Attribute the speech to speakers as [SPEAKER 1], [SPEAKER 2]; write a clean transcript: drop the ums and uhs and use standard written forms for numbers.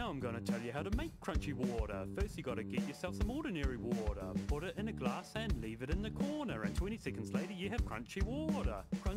[SPEAKER 1] Now I'm gonna tell you how to make crunchy water. First you gotta get yourself some ordinary water. Put it in a glass and leave it in the corner, and 20 seconds later you have crunchy water.